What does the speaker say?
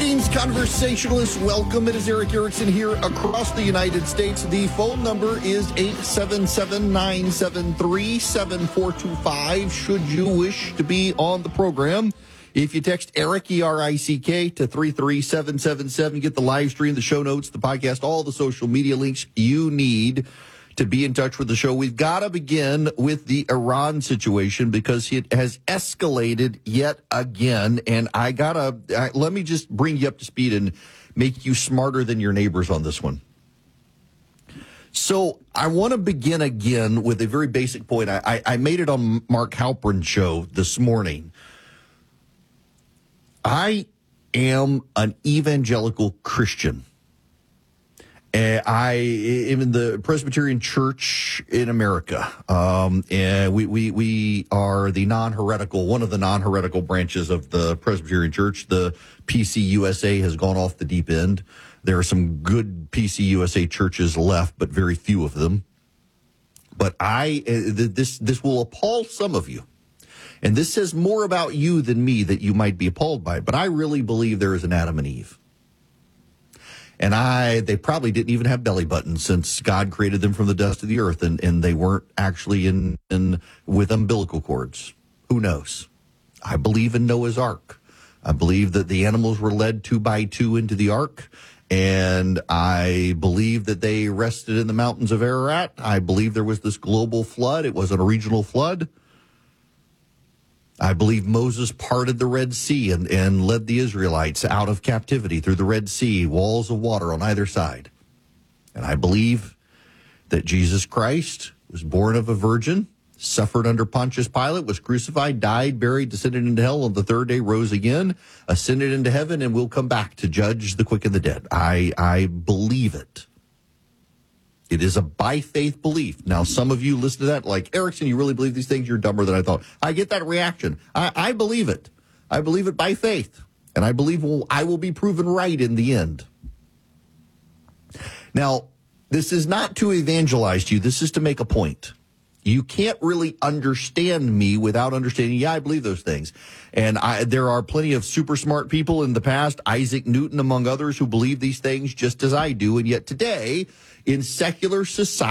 Greetings, conversationalists. Welcome. It is Erick Erickson here across the United States. The phone number is 877-973-7425. Should you wish to be on the program, if you text Erick, E-R-I-C-K, to 33777, get the live stream, the show notes, the podcast, all the social media links you need to be in touch with the show. We've got to begin with the Iran situation because it has escalated yet again. And let me just bring you up to speed and make you smarter than your neighbors on this one. So I want to begin again with a very basic point. I made it on Mark Halperin's show this morning. I am an evangelical Christian. I am in the Presbyterian Church in America, and we are the non-heretical, one of the non-heretical branches of the Presbyterian Church. The PCUSA has gone off the deep end. There are some good PCUSA churches left, but very few of them. But this will appall some of you, and this says more about you than me that you might be appalled by. But I really believe there is an Adam and Eve. And they probably didn't even have belly buttons since God created them from the dust of the earth, and they weren't actually in with umbilical cords. Who knows? I believe in Noah's Ark. I believe that the animals were led 2 by 2 into the ark, and I believe that they rested in the mountains of Ararat. I believe there was this global flood. It wasn't a regional flood. I believe Moses parted the Red Sea and led the Israelites out of captivity through the Red Sea, walls of water on either side. And I believe that Jesus Christ was born of a virgin, suffered under Pontius Pilate, was crucified, died, buried, descended into hell, on the third day rose again, ascended into heaven, and will come back to judge the quick and the dead. I believe it. It is a by-faith belief. Now, some of you listen to that like, Erickson, you really believe these things? You're dumber than I thought. I get that reaction. I believe it. I believe it by faith. And I believe I will be proven right in the end. Now, this is not to evangelize to you. This is to make a point. You can't really understand me without understanding, I believe those things. And there are plenty of super smart people in the past, Isaac Newton among others, who believe these things just as I do. And yet today, in secular society,